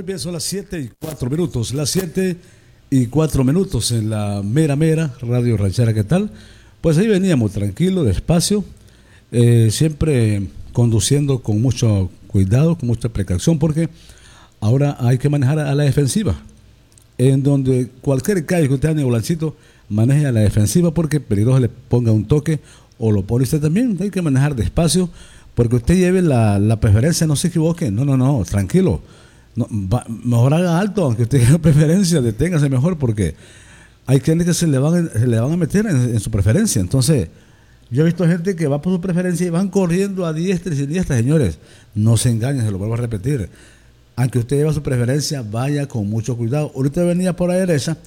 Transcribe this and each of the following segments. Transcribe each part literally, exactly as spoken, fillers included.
bien, son las siete y cuatro minutos, las siete y cuatro minutos en la mera mera Radio Ranchera. ¿Qué tal? Pues ahí veníamos tranquilo, despacio, eh, siempre conduciendo con mucho cuidado, con mucha precaución, porque ahora hay que manejar a la defensiva, en donde cualquier calle que usted ande volancito, maneje a la defensiva, porque peligroso le ponga un toque o lo pone usted también. Hay que manejar despacio, porque usted lleve la, la preferencia, no se equivoque, no, no, no, tranquilo. No, va, mejor haga alto, aunque usted tenga preferencia, deténgase mejor, porque hay gente que se le van, se le van a meter en, en su preferencia. Entonces, yo he visto gente que va por su preferencia y van corriendo a diestra y siniestra. Señores, no se engañen, se lo vuelvo a repetir. Aunque usted lleve su preferencia, vaya con mucho cuidado. Ahorita venía por la derecha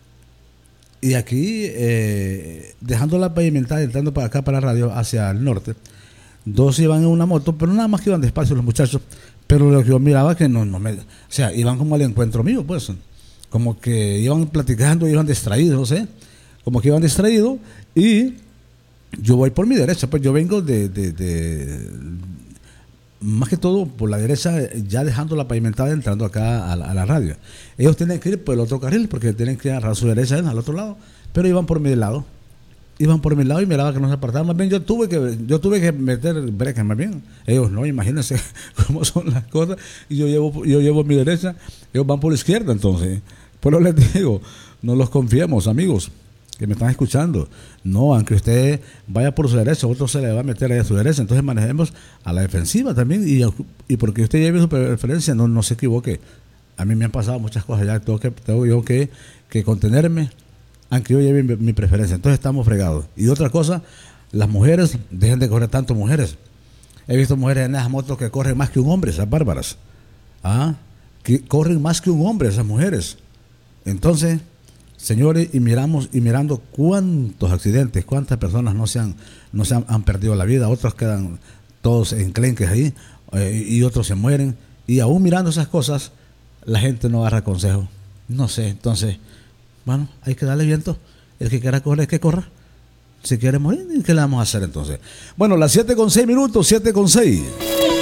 y aquí, eh, dejando la pavimentada, entrando para acá, para la radio, hacia el norte, dos iban en una moto, pero nada más que iban despacio los muchachos. Pero lo que yo miraba que no, no me... O sea, iban como al encuentro mío, pues. Como que iban platicando, iban distraídos, no sé. Como que iban distraídos y yo voy por mi derecha. Pues yo vengo de... de, de más que todo por la derecha, ya dejando la pavimentada, entrando acá a la, a la radio. Ellos tienen que ir por el otro carril, porque tienen que ir a su derecha, al otro lado. Pero iban por mi lado. Iban por mi lado y miraba que no se apartaban. Más bien yo tuve que yo tuve que meter break, más bien. Ellos no, imagínense cómo son las cosas. Y yo llevo yo llevo mi derecha, ellos van por la izquierda. Entonces, por eso les digo, no los confiemos, amigos que me están escuchando. No, aunque usted vaya por su derecha, otro se le va a meter ahí a su derecha. Entonces manejemos a la defensiva también. Y, y porque usted lleve su preferencia, no, no se equivoque. A mí me han pasado muchas cosas ya, tengo que tengo yo que, que contenerme, aunque yo lleve mi, mi preferencia. Entonces estamos fregados. Y otra cosa, las mujeres, dejen de correr tanto mujeres. He visto mujeres en esas motos que corren más que un hombre, esas bárbaras. ¿Ah? Que corren más que un hombre esas mujeres. Entonces, señores, y miramos y mirando cuántos accidentes, cuántas personas no se han, no se han, han perdido la vida, otros quedan todos enclenques ahí, eh, y otros se mueren. Y aún mirando esas cosas, la gente no agarra consejo. No sé, entonces... Bueno, hay que darle viento. El que quiera correr, que corra. Si quiere morir, ¿qué le vamos a hacer entonces? Bueno, las siete con seis minutos, siete con seis.